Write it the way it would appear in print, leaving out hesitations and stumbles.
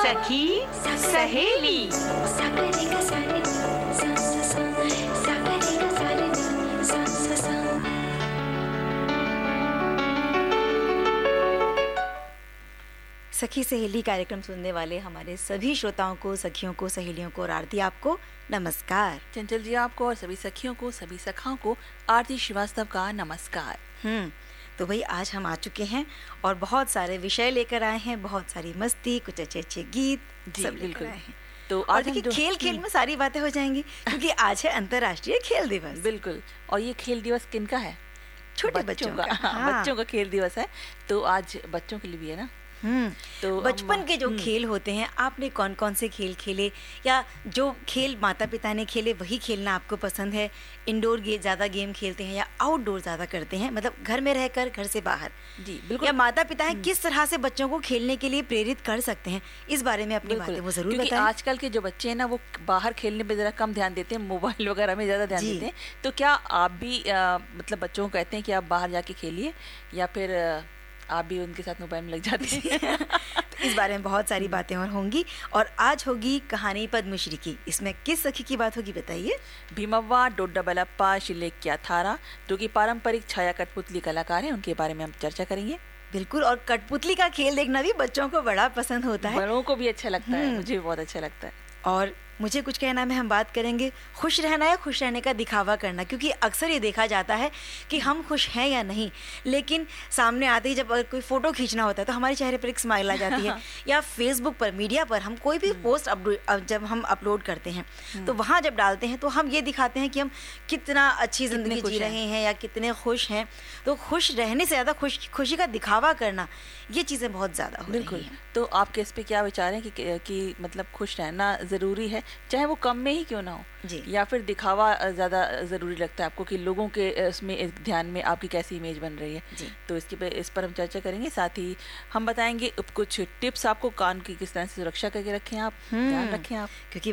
सखी सहेली। सखी सहेली कार्यक्रम सुनने वाले हमारे सभी श्रोताओं को, सखियों को, सहेलियों को और आरती आपको नमस्कार। चंचल जी आपको और सभी सखियों को, सभी सखाओं को आरती श्रीवास्तव का नमस्कार। तो भाई आज हम आ चुके हैं और बहुत सारे विषय लेकर आए हैं, बहुत सारी मस्ती, कुछ अच्छे अच्छे गीत सब लेकर आए हैं। तो और देखिए खेल खेल में सारी बातें हो जाएंगी क्योंकि आज है अंतर्राष्ट्रीय खेल दिवस। बिल्कुल। और ये खेल दिवस किनका है? छोटे बच्चों का। हाँ। बच्चों का खेल दिवस है, तो आज बच्चों के लिए भी है ना। तो बचपन के जो खेल होते हैं, आपने कौन कौन से खेल खेले, या जो खेल माता पिता ने खेले वही खेलना आपको पसंद है? इंडोर ज़्यादा गेम खेलते हैं या आउटडोर ज़्यादा करते हैं, मतलब घर में रहकर, घर से बाहर? जी बिल्कुल। या माता पिता हैं किस तरह से बच्चों को खेलने के लिए प्रेरित कर सकते हैं, इस बारे में अपनी बातें वो जरूर बताएं। आजकल के जो बच्चे हैं ना, वो बाहर खेलने पे जरा कम ध्यान देते हैं, मोबाइल वगैरह में ज़्यादा ध्यान देते हैं। तो क्या आप भी मतलब बच्चों को कहते हैं कि आप बाहर जाके खेलिए, या फिर आप भी उनके साथ मोबाइल में लग जाते हैं? तो इस बारे में बहुत सारी बातें और होंगी। और आज होगी कहानी पद्मश्री की। इसमें किस सखी की बात होगी बताइए? भीमव्वा डोड्डा बलप्पा शिलेक्या थारा, जो कि पारंपरिक छाया कठपुतली कलाकार हैं, उनके बारे में हम चर्चा करेंगे। बिल्कुल। और कठपुतली का खेल देखना भी बच्चों को बड़ा पसंद होता है, बड़ों को भी अच्छा लगता है, मुझे भी बहुत अच्छा लगता है। और मुझे कुछ कहना में हम बात करेंगे खुश रहना या खुश रहने का दिखावा करना, क्योंकि अक्सर ये देखा जाता है कि हम खुश हैं या नहीं, लेकिन सामने आते ही जब कोई फोटो खींचना होता है तो हमारे चेहरे पर एक स्माइल आ जाती है। या फेसबुक पर, मीडिया पर हम कोई भी पोस्ट जब हम अपलोड करते हैं तो वहाँ जब डालते हैं तो हम ये दिखाते हैं कि हम कितना अच्छी ज़िंदगी जी रहे हैं या कितने खुश हैं। तो खुश रहने से ज़्यादा खुशी का दिखावा करना, ये चीज़ें बहुत ज़्यादा हो रही हैं। तो आपके इस पे क्या विचार है कि मतलब खुश रहना ज़रूरी है, चाहे वो कम में ही क्यों ना हो जी, या फिर दिखावा ज़्यादा ज़रूरी लगता है आपको, कि लोगों के इसमें ध्यान में आपकी कैसी इमेज बन रही है जी। तो इस पर हम चर्चा करेंगे। साथ ही हम बताएंगे कुछ टिप्स आपको, कान की किस तरह से सुरक्षा करके रखें आप, ध्यान रखें आप, क्योंकि